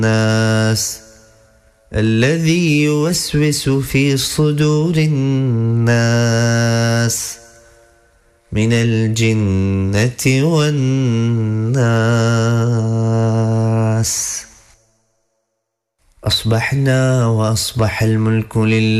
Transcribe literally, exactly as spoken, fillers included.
الناس الذي يوسوس في صدور الناس من الجنة والناس. أصبحنا وأصبح الملك لله.